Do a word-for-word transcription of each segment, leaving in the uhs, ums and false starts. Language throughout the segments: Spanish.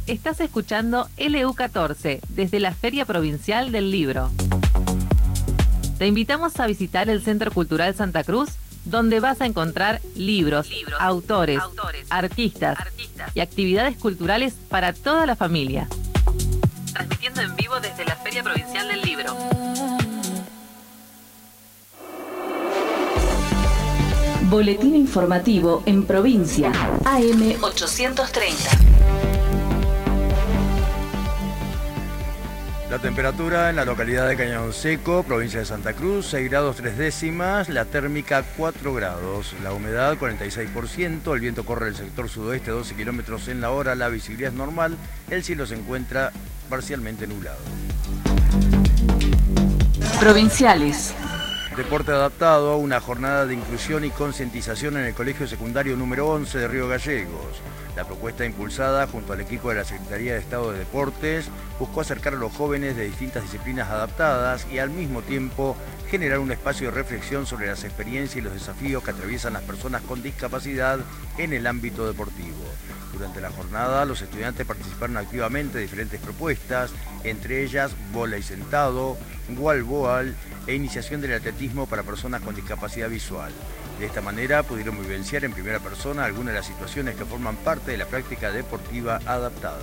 Estás escuchando L U catorce desde la Feria Provincial del Libro. Te invitamos a visitar el Centro Cultural Santa Cruz, donde vas a encontrar libros, libros autores, autores artistas, artistas y actividades culturales para toda la familia. Transmitiendo en vivo desde la Feria Provincial del Libro. Boletín informativo en provincia, A M ochocientos treinta. La temperatura en la localidad de Cañadón Seco, provincia de Santa Cruz, seis grados tres décimas, la térmica cuatro grados, la humedad cuarenta y seis por ciento, el viento corre del sector sudoeste doce kilómetros en la hora, la visibilidad es normal, el cielo se encuentra parcialmente nublado. Provinciales. Deporte adaptado, una jornada de inclusión y concientización en el Colegio Secundario número once de Río Gallegos. La propuesta impulsada junto al equipo de la Secretaría de Estado de Deportes buscó acercar a los jóvenes de distintas disciplinas adaptadas y al mismo tiempo generar un espacio de reflexión sobre las experiencias y los desafíos que atraviesan las personas con discapacidad en el ámbito deportivo. Durante la jornada, los estudiantes participaron activamente de diferentes propuestas, entre ellas vóley sentado, wall-ball e iniciación del atletismo para personas con discapacidad visual. De esta manera pudieron vivenciar en primera persona algunas de las situaciones que forman parte de la práctica deportiva adaptada.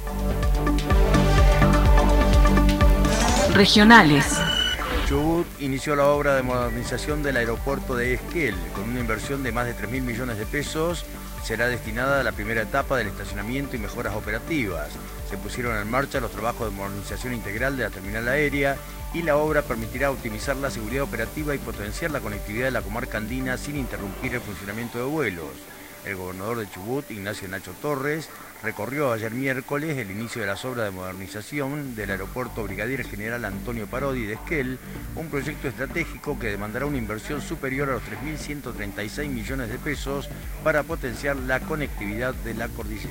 Regionales. Chubut inició la obra de modernización del aeropuerto de Esquel con una inversión de más de tres mil millones de pesos. Será destinada a la primera etapa del estacionamiento y mejoras operativas. Se pusieron en marcha los trabajos de modernización integral de la terminal aérea y la obra permitirá optimizar la seguridad operativa y potenciar la conectividad de la comarca andina sin interrumpir el funcionamiento de vuelos. El gobernador de Chubut, Ignacio Nacho Torres, recorrió ayer miércoles el inicio de las obras de modernización del aeropuerto Brigadier General Antonio Parodi de Esquel, un proyecto estratégico que demandará una inversión superior a los tres mil ciento treinta y seis millones de pesos para potenciar la conectividad de la cordillera.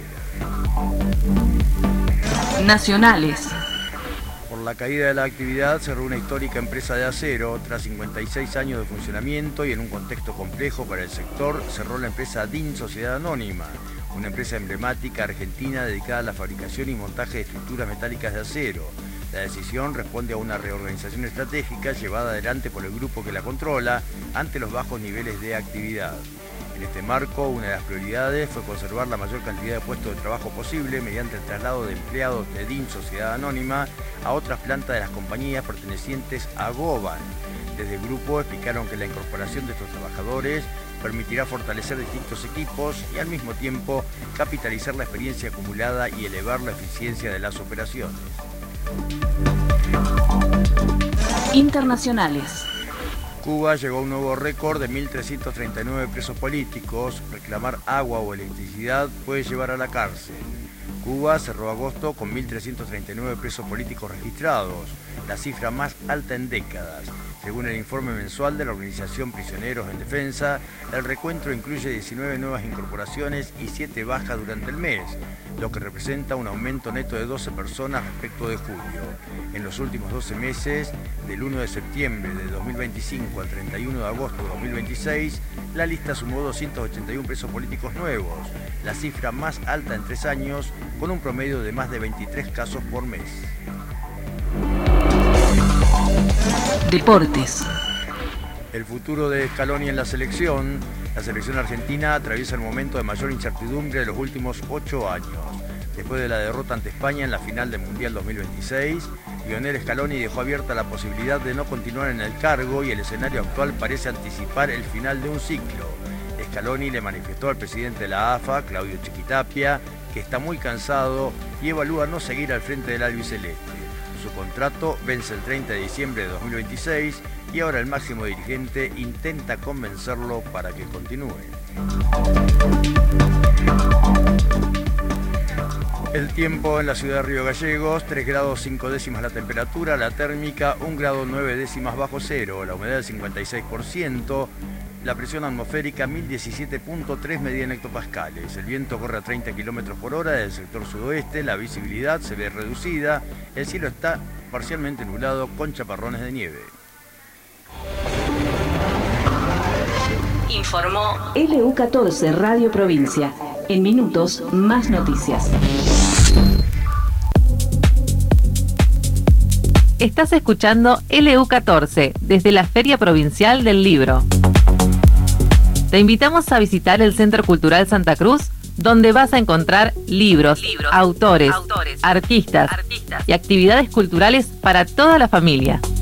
Nacionales. Por la caída de la actividad cerró una histórica empresa de acero. Tras cincuenta y seis años de funcionamiento y en un contexto complejo para el sector, cerró la empresa D I N Sociedad Anónima, una empresa emblemática argentina dedicada a la fabricación y montaje de estructuras metálicas de acero. La decisión responde a una reorganización estratégica llevada adelante por el grupo que la controla ante los bajos niveles de actividad. En este marco, una de las prioridades fue conservar la mayor cantidad de puestos de trabajo posible mediante el traslado de empleados de D I N Sociedad Anónima a otras plantas de las compañías pertenecientes a Goban. Desde el grupo explicaron que la incorporación de estos trabajadores permitirá fortalecer distintos equipos y al mismo tiempo capitalizar la experiencia acumulada y elevar la eficiencia de las operaciones. Internacionales. Cuba llegó a un nuevo récord de mil trescientos treinta y nueve presos políticos. Reclamar agua o electricidad puede llevar a la cárcel. Cuba cerró agosto con mil trescientos treinta y nueve presos políticos registrados, la cifra más alta en décadas. Según el informe mensual de la organización Prisioneros en Defensa, el recuento incluye diecinueve nuevas incorporaciones y siete bajas durante el mes, lo que representa un aumento neto de doce personas respecto de julio. En los últimos doce meses, del uno de septiembre de dos mil veinticinco al treinta y uno de agosto de dos mil veintiséis, la lista sumó doscientos ochenta y uno presos políticos nuevos, la cifra más alta en tres años, con un promedio de más de veintitrés casos por mes. Deportes. El futuro de Scaloni en la selección. La selección argentina atraviesa el momento de mayor incertidumbre de los últimos ocho años. Después de la derrota ante España en la final del Mundial dos mil veintiséis, Lionel Scaloni dejó abierta la posibilidad de no continuar en el cargo y el escenario actual parece anticipar el final de un ciclo. Scaloni le manifestó al presidente de la A F A, Claudio Chiquitapia, que está muy cansado y evalúa no seguir al frente del albiceleste. Su contrato vence el treinta de diciembre de dos mil veintiséis y ahora el máximo dirigente intenta convencerlo para que continúe. El tiempo en la ciudad de Río Gallegos, tres grados cinco décimas la temperatura, la térmica un grado nueve décimas bajo cero, la humedad del cincuenta y seis por ciento, la presión atmosférica mil diecisiete punto tres medida en hectopascales, el viento corre a treinta kilómetros por hora del sector sudoeste, la visibilidad se ve reducida, el cielo está parcialmente nublado con chaparrones de nieve. Informó L U catorce Radio Provincia. En minutos, más noticias. Estás escuchando L U catorce desde la Feria Provincial del Libro. Te invitamos a visitar el Centro Cultural Santa Cruz, donde vas a encontrar libros, libros autores, autores artistas, artistas y actividades culturales para toda la familia.